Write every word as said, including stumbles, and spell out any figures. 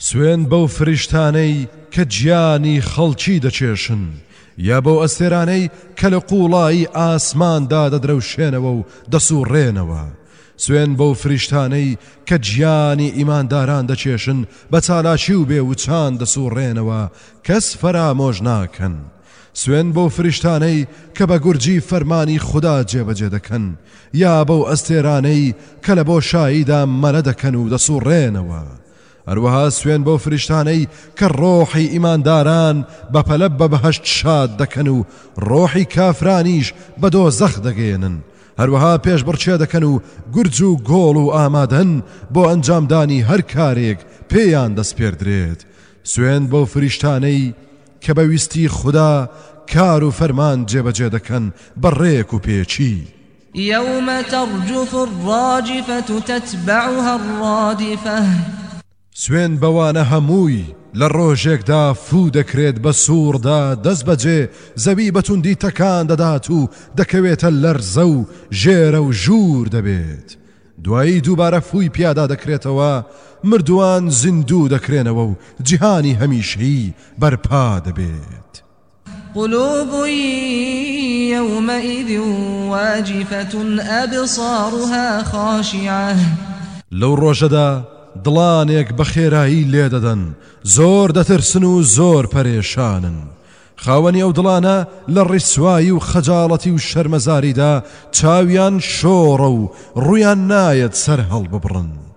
سوێن بەو فریشتانەی کە گیانی خەڵکی دەچێشن یا بەو ئەستێرانەی کە لە قوڵایی ئاسماندا دەدرەوشێنەوە و دەسوڕێنەوە. سوێن بەو فریشتانەی کە گیانی ئیمانداران دەچێشن بە چالاکی و بێوچان دەسوڕێنەوە کەس فەرامۆژ ناکەن. سوێن بەو فریشتانەی کە بە گورجی فەرمانی خوددا جێبەجێ دەکەن یا بەو ئەستێرانەی کە لە بۆشاییدا مەلە دەکەن و دەسوڕێنەوە. هەروەها سوێن بەو فریشتانەی کە ڕۆحی ئیمانداران بەپەلە بە بەهەشت شاد دەکەن و ڕۆحی کافرانیش بە دۆزەخ دەگەێنن. هەروەها پێش بڕچێ دەکەن و گورج و گۆڵ و ئامادەن بۆ ئەنجامدانی هەر کارێک پێیان دەسپێردرێت. سوێن بەو فریشتانەی کە بەویستی خوددا کار و فەرمان جێبەجێ دەکەن بەڕێک و پێچی. يوم ترجف الراجفة تتبعها الرادفة. سوێن بەوانە هەمووی لە ڕۆژێکدا فوو دەکرێت بە سووردا دەست بەجێ زەوی بەتوندی تەکان دەدات و دەکەوێتە لەرزە و ژێرە و ژوور دەبێت. دوایی دووبارە فووی پیادا دەکرێتەوە، مردووان زیندوو دەکرێنەوە و جیهانی هەمیشەیی بەرپا دەبێت. قلوب يومئذ واجفة أبصارها خاشعة. لەو ڕۆژەدا دڵانێک بە خێرایی لێدەدەن، زۆر دەترسن و زۆر پەرێشانن. خاوەنی ئەو دڵانە لە ڕیسوایی و خەجاڵەتی و شەرمەزاریدا چاویان شۆڕە و ڕوویان نایەت سەر هەڵببڕن.